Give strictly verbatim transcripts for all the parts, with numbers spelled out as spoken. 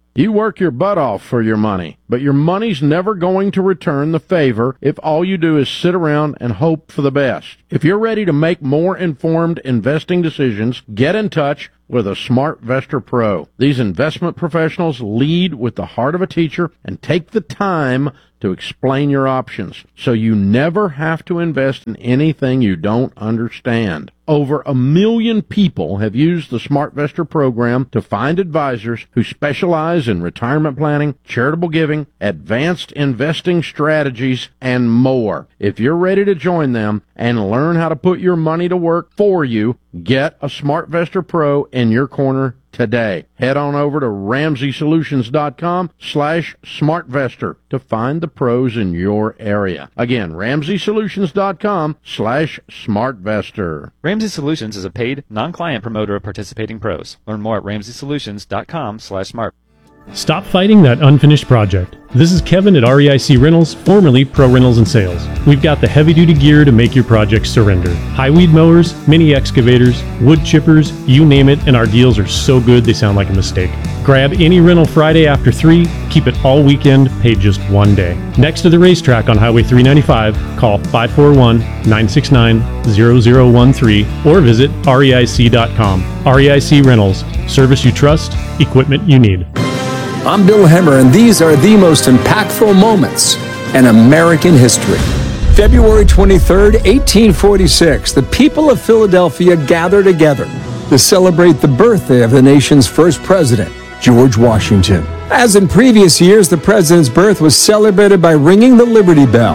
You work your butt off for your money, but your money's never going to return the favor if all you do is sit around and hope for the best. If you're ready to make more informed investing decisions, get in touch with a SmartVestor Pro. These investment professionals lead with the heart of a teacher and take the time to explain your options, so you never have to invest in anything you don't understand. Over a million people have used the SmartVestor program to find advisors who specialize in retirement planning, charitable giving, advanced investing strategies, and more. If you're ready to join them and learn how to put your money to work for you, get a SmartVestor Pro in your corner today. Head on over to RamseySolutions.com slash SmartVestor to find the pros in your area. Again, RamseySolutions.com slash SmartVestor. Ramsey Solutions is a paid, non-client promoter of participating pros. Learn more at RamseySolutions.com slash smart. Stop fighting that unfinished project. This is Kevin at R E I C Rentals, formerly Pro Rentals and Sales. We've got the heavy-duty gear to make your project surrender. High weed mowers, mini excavators, wood chippers, you name it, and our deals are so good they sound like a mistake. Grab any rental Friday after three, keep it all weekend, pay just one day. Next to the racetrack on Highway three ninety-five, call five four one, nine six nine, zero zero one three or visit R E I C dot com. R E I C Rentals, service you trust, equipment you need. I'm Bill Hemmer, and these are the most impactful moments in American history. February twenty-third, eighteen forty-six, the people of Philadelphia gather together to celebrate the birthday of the nation's first president, George Washington. As in previous years, the president's birth was celebrated by ringing the Liberty Bell,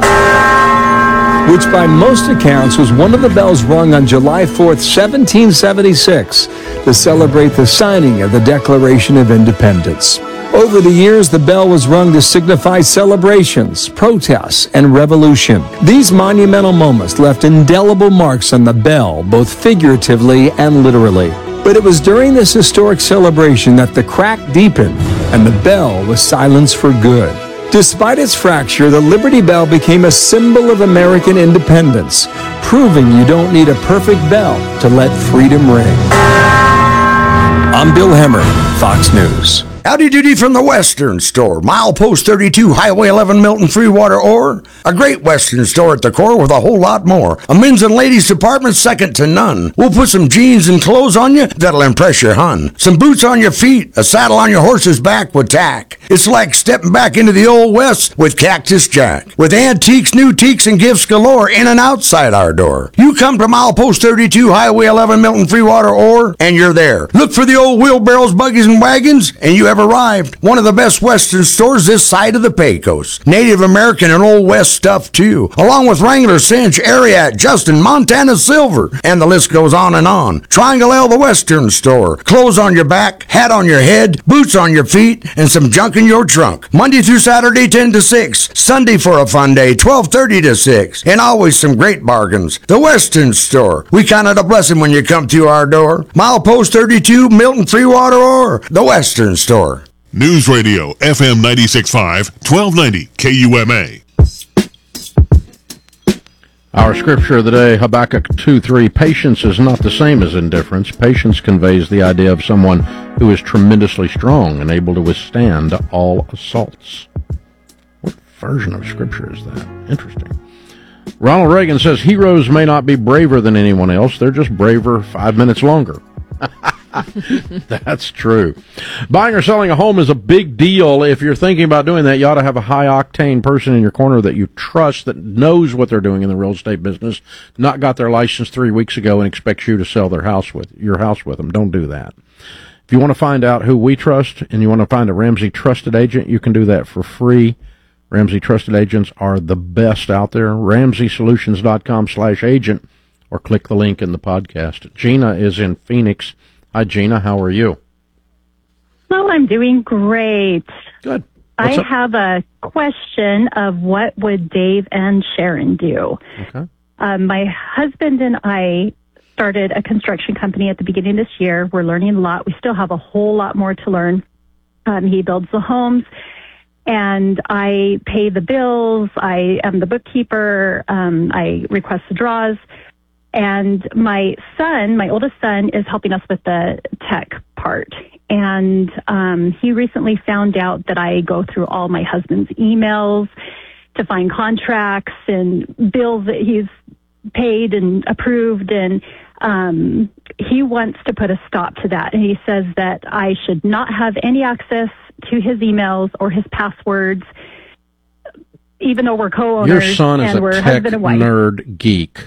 which by most accounts was one of the bells rung on July fourth, seventeen seventy-six, to celebrate the signing of the Declaration of Independence. Over the years, the bell was rung to signify celebrations, protests, and revolution. These monumental moments left indelible marks on the bell, both figuratively and literally. But it was during this historic celebration that the crack deepened and the bell was silenced for good. Despite its fracture, the Liberty Bell became a symbol of American independence, proving you don't need a perfect bell to let freedom ring. I'm Bill Hemmer, Fox News. Howdy doody from the Western Store. Milepost thirty-two, Highway eleven, Milton, Freewater, or a great Western store at the core with a whole lot more. A men's and ladies department second to none. We'll put some jeans and clothes on you that'll impress your hun. Some boots on your feet, a saddle on your horse's back with tack. It's like stepping back into the old West with Cactus Jack. With antiques, new teaks, and gifts galore in and outside our door. You come to Milepost thirty-two, Highway eleven, Milton, Freewater, or, and you're there. Look for the old wheelbarrows, buggies, and wagons, and you have arrived. One of the best Western stores this side of the Pecos. Native American and Old West stuff too, along with Wrangler, Cinch, Ariat, Justin, Montana Silver, and the list goes on and on. Triangle L, the Western Store. Clothes on your back, hat on your head, boots on your feet, and some junk in your trunk. Monday through Saturday, ten to six. Sunday for a fun day, twelve thirty to six. And always some great bargains. The Western Store. We count it a blessing when you come to our door. Milepost thirty-two, Milton, Freewater, or the Western Store. News Radio, F M ninety-six point five, twelve ninety K U M A. Our scripture of the day, Habakkuk two three. Patience is not the same as indifference. Patience conveys the idea of someone who is tremendously strong and able to withstand all assaults. What version of scripture is that? Interesting. Ronald Reagan says heroes may not be braver than anyone else. They're just braver five minutes longer. That's true. Buying or selling a home is a big deal. If you're thinking about doing that, you ought to have a high-octane person in your corner that you trust, that knows what they're doing in the real estate business, not got their license three weeks ago and expects you to sell their house with your house with them. Don't do that. If you want to find out who we trust and you want to find a Ramsey Trusted Agent, you can do that for free. Ramsey Trusted Agents are the best out there. RamseySolutions.com slash agent, or click the link in the podcast. Gina is in Phoenix. Hi, Gina. How are you? Well, I'm doing great. Good. What's I up? have a question of what would Dave and Sharon do. Okay. Um, my husband and I started a construction company at the beginning of this year. We're learning a lot. We still have a whole lot more to learn. Um, he builds the homes, and I pay the bills. I am the bookkeeper. Um, I request the draws. And my son, my oldest son, is helping us with the tech part. and um, he recently found out that I go through all my husband's emails to find contracts and bills that he's paid and approved, and um, he wants to put a stop to that. And he says that I should not have any access to his emails or his passwords, even though we're co-owners. Your son is and a we're tech husband and wife. nerd geek.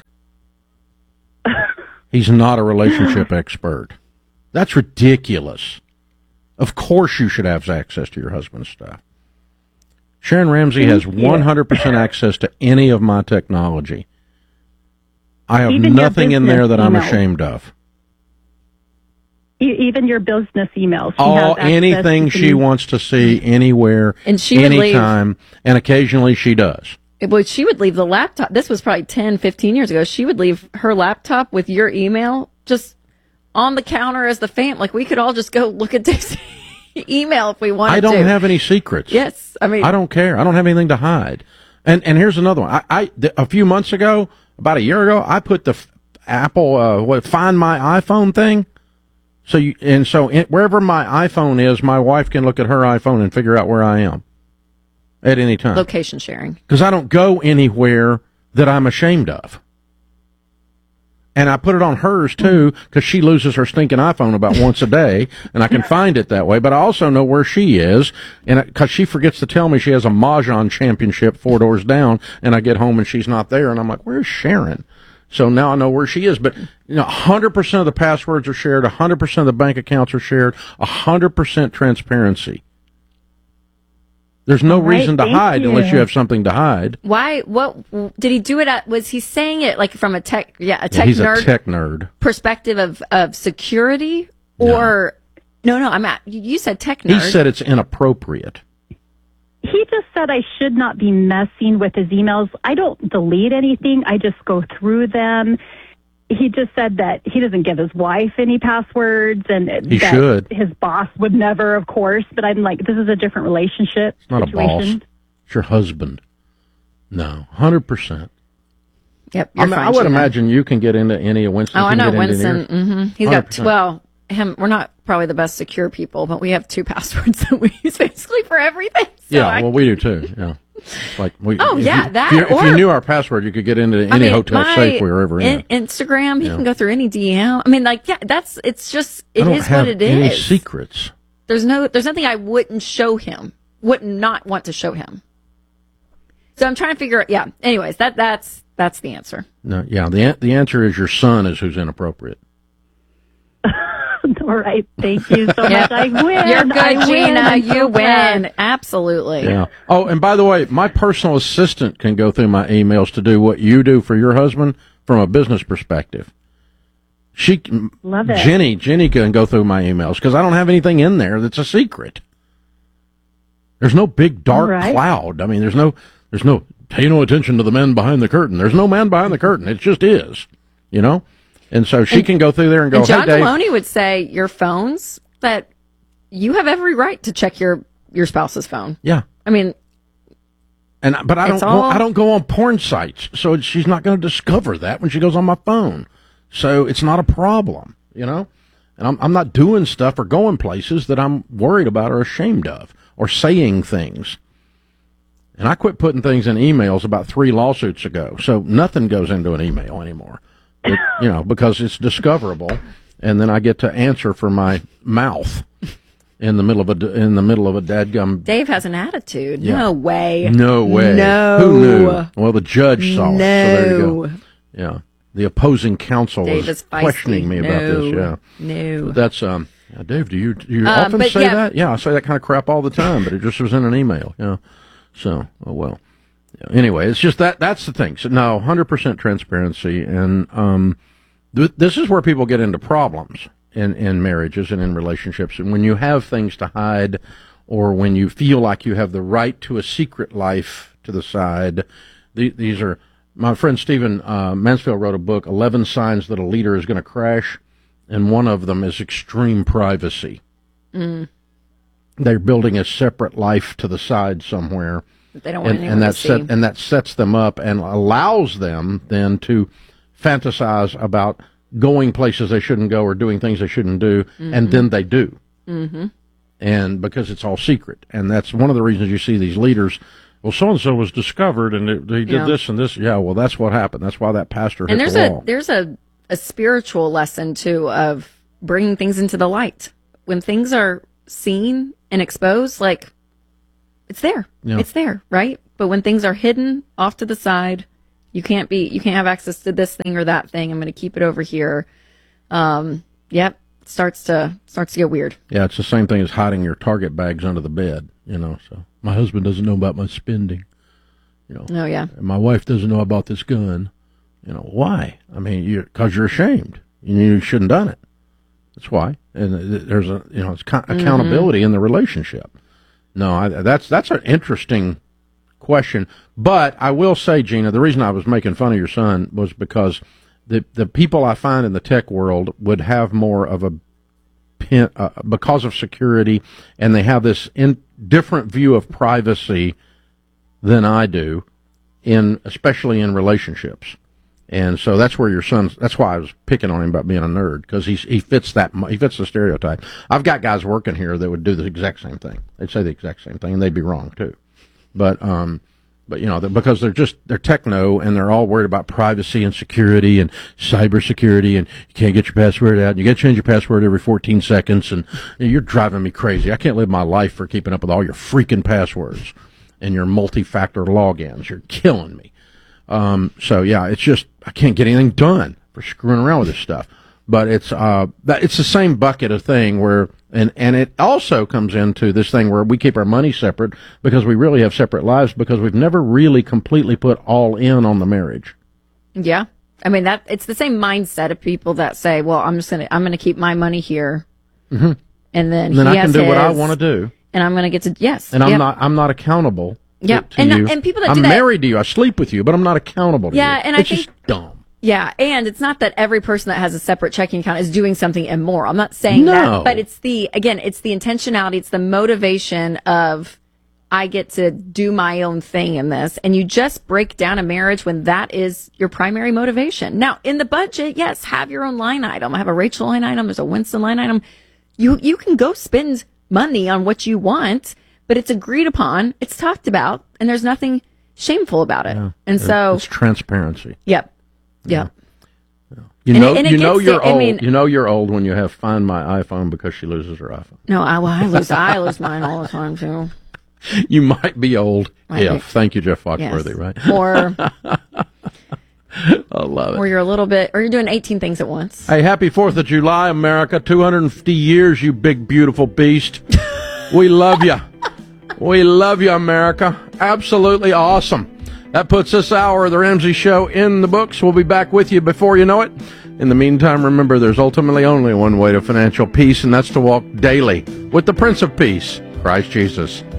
He's not a relationship expert. That's ridiculous. Of course you should have access to your husband's stuff. Sharon Ramsey has one hundred percent access to any of my technology. I have Even your nothing in there that I'm business ashamed of. E- Even your business emails. She All has access anything to she wants to see anywhere, And she would leave- anytime, and occasionally she does. Well, she would leave the laptop. This was probably ten, fifteen years ago. She would leave her laptop with your email just on the counter as the fam. Like, we could all just go look at Dave's email if we wanted to. I don't to. have any secrets. Yes. I mean, I don't care. I don't have anything to hide. And and here's another one. I, I th- a few months ago, about a year ago, I put the f- Apple uh, what Find My iPhone thing. So you and so in, wherever my iPhone is, my wife can look at her iPhone and figure out where I am at any time. location sharing. Because I don't go anywhere that I'm ashamed of. And I put it on hers, too, because she loses her stinking iPhone about once a day, and I can find it that way. But I also know where she is, and because she forgets to tell me she has a Mahjong championship four doors down, and I get home and she's not there, and I'm like, where's Sharon? So now I know where she is. But, you know, one hundred percent of the passwords are shared, one hundred percent of the bank accounts are shared, one hundred percent transparency. There's no right, reason to thank hide you. unless you have something to hide. Why? What did he do it at? Was he saying it like from a tech, yeah, a Yeah, tech he's nerd a tech nerd. perspective of, of security? Or, no, no, I'm at, you said tech nerd. He said it's inappropriate. He just said I should not be messing with his emails. I don't delete anything. I just go through them. He just said that he doesn't give his wife any passwords, and He that should. his boss would never, of course. But I'm like, this is a different relationship It's not situation. a boss. It's your husband. No, one hundred percent. Yep, I, you're mean, fine, I would Gina. imagine you can get into any of Winston's. Oh, I you can know get into Winston. yours. Mm-hmm. He's one hundred got, percent. well, him, we're not probably the best secure people, but we have two passwords that we use basically for everything. So Yeah, I, well, we do too. Yeah, It's like we. Oh, if yeah, you, that, If you, if you or- knew our password, you could get into any I mean, hotel my safe we were ever in. in- Instagram, he Yeah. can go through any D M. I mean, like, yeah, that's, it's just, I it don't is have what it any is. secrets. There's no, there's nothing I wouldn't show him, would not want to show him. So I'm trying to figure out, yeah. Anyways, that, that's, that's the answer. No, yeah. The an- the answer is your son is who's inappropriate. All right. Thank you so Yeah. much. I win. You're good, I win. Gina. I'm You so glad. win. Absolutely. Yeah. Oh, and by the way, my personal assistant can go through my emails to do what you do for your husband from a business perspective. She, Love it. Jenny, Jenny can go through my emails because I don't have anything in there that's a secret. There's no big dark All right. cloud. I mean, there's no, there's no pay no attention to the man behind the curtain. There's no man behind the curtain. It just is, you know. And so she And- can go through there and go, And John hey, Dave. Deloney would say your phones, that you have every right to check your, your spouse's phone. Yeah. I mean, And but I don't It's go, all- I don't go on porn sites, so she's not going to discover that when she goes on my phone. So it's not a problem, you know. And I'm I'm not doing stuff or going places that I'm worried about or ashamed of or saying things. And I quit putting things in emails about three lawsuits ago, so nothing goes into an email anymore. It, you know, because it's discoverable, and then I get to answer for my mouth in the middle of a in the middle of a dadgum. Dave has an attitude. Yeah. No way. No way. No. Who knew? Well, the judge saw it. So there you No. go. Yeah. The opposing counsel Dave was is feisty. questioning me about this. No. Yeah. No. But that's um. Yeah, Dave, do you do you Um, often but say yeah. that? Yeah, I say that kind of crap all the time, but it just was in an email. Yeah. So, oh well. Yeah. Anyway, it's just that that's the thing. So no, one hundred percent transparency, and um, th- this is where people get into problems in in marriages and in relationships, and when you have things to hide, or when you feel like you have the right to a secret life to the side. The, these are my friend Stephen uh, Mansfield wrote a book, eleven Signs That a Leader is Going to Crash, and one of them is extreme privacy. Mm. They're building a separate life to the side somewhere. They don't want and, anyone and that to see. set, and that sets them up and allows them then to fantasize about going places they shouldn't go or doing things they shouldn't do, Mm-hmm. and then they do. Mm-hmm. And because it's all secret. And that's one of the reasons you see these leaders, well, so-and-so was discovered and they, they did Yeah. this and this. Yeah, well, that's what happened. That's why that pastor hit And there's the a wall. there's a, a spiritual lesson, too, of bringing things into the light. When things are seen and exposed, like, it's there. Yeah. It's there, right? But when things are hidden off to the side, you can't be, you can't have access to this thing or that thing. I'm going to keep it over here. Um, yep. It starts to, starts to get weird. Yeah, it's the same thing as hiding your Target bags under the bed, you know, so my husband doesn't know about my spending, you know. Oh, yeah. And my wife doesn't know about this gun. You know, why? I mean, you because you're ashamed. You, you shouldn't have done it. That's why. And there's a, you know, it's co- accountability mm-hmm. in the relationship. No, I, that's that's an interesting question. But I will say, Gina, the reason I was making fun of your son was because the the people I find in the tech world would have more of a pin, uh, because of security, and they have this in, different view of privacy than I do, in especially in relationships. And so that's where your son's, that's why I was picking on him about being a nerd, because he he fits that, he fits the stereotype. I've got guys working here that would do the exact same thing. They'd say the exact same thing, and they'd be wrong too. But, um, but you know, because they're just, they're techno, and they're all worried about privacy and security and cybersecurity, and you can't get your password out, and you got to change your password every fourteen seconds, and you're driving me crazy. I can't live my life for keeping up with all your freaking passwords and your multi-factor logins. You're killing me. Um, so yeah, it's just, I can't get anything done for screwing around with this stuff. But it's, uh, that, it's the same bucket of thing where, and, and it also comes into this thing where we keep our money separate because we really have separate lives because we've never really completely put all in on the marriage. Yeah. I mean, that, it's the same mindset of people that say, well, I'm just going to, I'm going to keep my money here. Mm-hmm. And then, and then he I has can do his, what I want to do. And I'm going to get to, yes. And I'm yep. not, I'm not accountable. Yeah, to, to and you. and people that I'm do that, married to you. I sleep with you, but I'm not accountable to yeah, you. and it's I think, just dumb. Yeah, and it's not that every person that has a separate checking account is doing something immoral. I'm not saying no. that, but it's the again, it's the intentionality, it's the motivation of I get to do my own thing in this, and you just break down a marriage when that is your primary motivation. Now, in the budget, yes, have your own line item. I have a Rachel line item. There's a Winston line item. You you can go spend money on what you want. But it's agreed upon, it's talked about, and there's nothing shameful about it. Yeah, and so it's transparency. Yep. Yep. Yeah. You and know, it, and you know you're to, old. I mean, you know you're old when you have Find My iPhone because she loses her iPhone. No, I, well, I lose I lose mine all the time too. You might be old. Might if be. Thank you, Jeff Foxworthy. Yes. Right? Or I love it. Or you're a little bit, or you're doing eighteen things at once. Hey, happy Fourth of July, America! two hundred fifty years, you big beautiful beast. We love you. We love you, America. Absolutely awesome. That puts this hour of the Ramsey Show in the books. We'll be back with you before you know it. In the meantime, remember, there's ultimately only one way to financial peace, and that's to walk daily with the Prince of Peace, Christ Jesus.